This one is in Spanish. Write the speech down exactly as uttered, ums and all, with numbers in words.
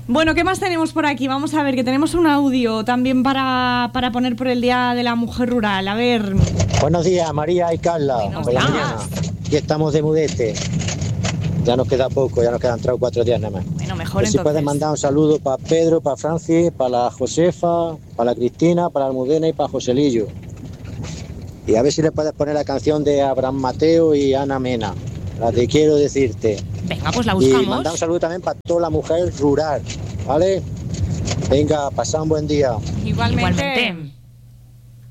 Bueno, ¿qué más tenemos por aquí? Vamos a ver, que tenemos un audio también para, para poner por el Día de la Mujer Rural. A ver. Buenos días, María y Carla. Buenos Por la días. mañana. Aquí estamos de mudete. Ya nos queda poco, ya nos quedan tres o cuatro días nada más. Bueno, mejor Pues si entonces. puedes mandar un saludo para Pedro, para Francis, para la Josefa, para la Cristina, para la Almudena y para Joselillo. Y a ver si le puedes poner la canción de Abraham Mateo y Ana Mena. La de Quiero Decirte. Venga, pues la buscamos. Y mandar un saludo también para toda la mujer rural, ¿vale? Venga, pasad un buen día. Igualmente. Igualmente.